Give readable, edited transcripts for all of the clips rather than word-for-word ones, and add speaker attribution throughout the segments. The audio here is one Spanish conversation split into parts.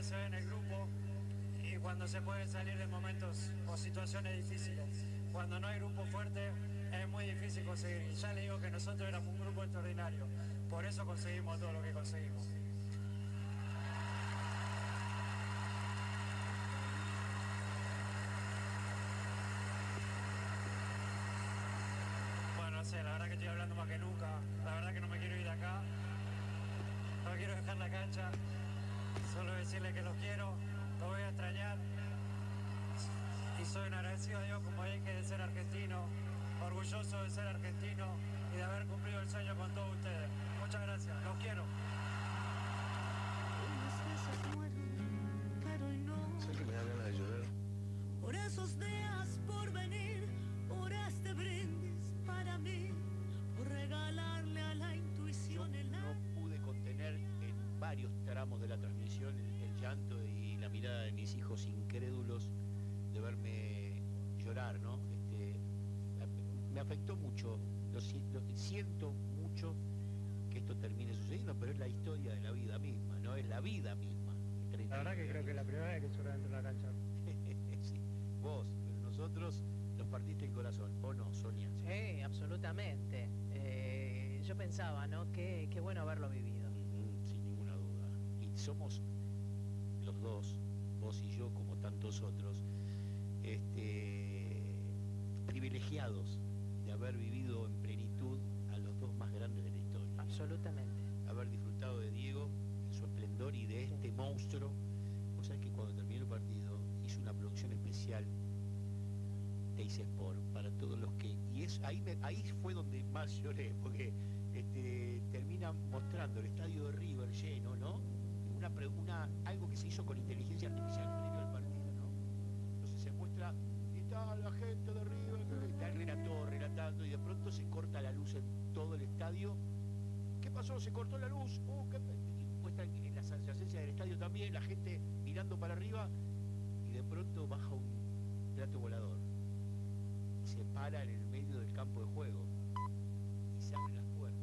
Speaker 1: se ve en el grupo y cuando se puede salir de momentos o situaciones difíciles. Cuando no hay grupo fuerte es muy difícil conseguir. Y ya le digo que nosotros éramos un grupo extraordinario. Por eso conseguimos todo lo que conseguimos. Bueno, no sé, la verdad que estoy hablando más que nunca. La verdad que no me quiero ir de acá. No quiero dejar la cancha. Solo decirle que los quiero, los voy a extrañar. Y soy un agradecido a Dios, como dije, de ser argentino, orgulloso de ser argentino y de haber cumplido el sueño con todos ustedes. Muchas gracias, los quiero.
Speaker 2: ¿Sabes que me da ganas de llorar?
Speaker 3: Por esos días por venir, por este brindis para mí, por regalarle a la intuición el
Speaker 4: No pude contener en varios tramos de la transmisión el llanto y la mirada de mis hijos incrédulos de verme llorar, ¿no? Me afectó mucho, siento mucho que esto termine sucediendo, pero es la historia de la vida misma, ¿no? Es la vida misma.
Speaker 1: La verdad que creo que es la primera vez que lloré dentro de la cancha.
Speaker 4: Sí, vos, pero nosotros nos partiste el corazón, ¿o no, Sonia?
Speaker 5: Sí, absolutamente. Yo pensaba, ¿no? Qué bueno haberlo vivido.
Speaker 4: Sin ninguna duda. Y somos los dos, vos y yo, como tantos otros, privilegiados de haber vivido en plenitud a los dos más grandes de la historia.
Speaker 5: Absolutamente.
Speaker 4: Haber disfrutado de Diego en su esplendor y de este monstruo. Vos sabés que cuando terminó el partido hizo una producción especial Teis Sport para todos los que... Y ahí fue donde más lloré, porque termina mostrando el estadio de River lleno, ¿no? Algo que se hizo con inteligencia artificial previo al partido, ¿no? Entonces se muestra, y está la gente de River, está el relator relatando, y de pronto se corta la luz en todo el estadio. ¿Qué pasó? ¿Se cortó la luz? Y muestra en la adyacencia del estadio también, la gente mirando para arriba, y de pronto baja un plato volador. Y se para en el medio del campo de juego. Y se abren las puertas.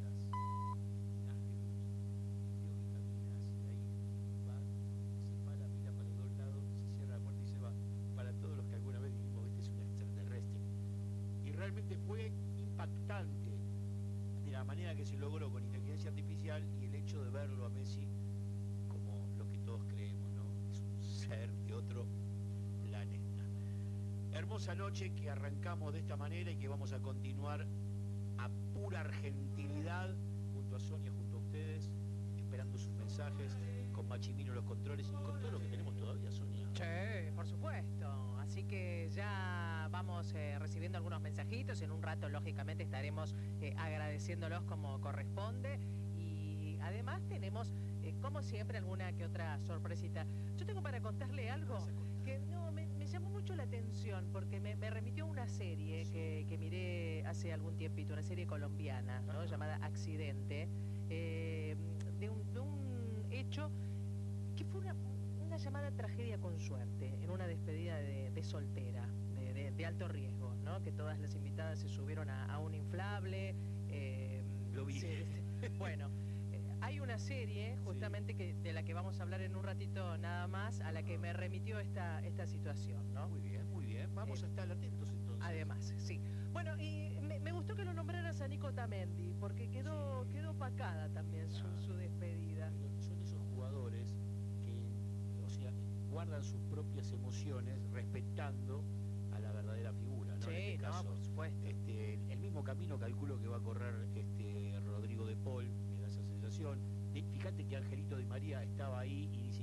Speaker 4: Para todos los que alguna vez dijimos, este es un extraterrestre. Y realmente fue impactante de la manera que se logró con inteligencia artificial y el hecho de verlo a Messi como lo que todos creemos, ¿no? Es un ser de otro planeta. Hermosa noche que arrancamos de esta manera y que vamos a continuar a pura argentinidad junto a Sonia, junto a ustedes, esperando sus mensajes, con Machimino los controles y con todo lo que tenemos todavía, Sonia.
Speaker 5: Sí, por supuesto. Así que ya vamos recibiendo algunos mensajitos. En un rato, lógicamente, estaremos agradeciéndolos como corresponde. Y además tenemos, como siempre, alguna que otra sorpresita. Yo tengo para contarle algo que no me llamó mucho la atención, porque me remitió a una serie que miré hace algún tiempito, una serie colombiana, ¿no? Llamada Accidente, de un hecho que fue una llamada tragedia con suerte, en una despedida de soltera, de alto riesgo, ¿no? Que todas las invitadas se subieron a un inflable.
Speaker 4: Lo vi.
Speaker 5: Bueno, hay una serie justamente de la que vamos a hablar en un ratito nada más, a la que me remitió esta situación, ¿no?
Speaker 4: Muy bien, muy bien. Vamos a estar atentos entonces.
Speaker 5: Además, sí. Bueno, y me gustó que lo nombraras a Nico Otamendi, porque quedó opacada también su despedida.
Speaker 4: Son esos jugadores que, guardan sus propias emociones respetando a la verdadera figura, ¿no?
Speaker 5: Sí,
Speaker 4: en este caso,
Speaker 5: por supuesto.
Speaker 4: El mismo camino calculo que va a correr Rodrigo de Paul, me da esa sensación. Fíjate que Angelito Di María estaba ahí y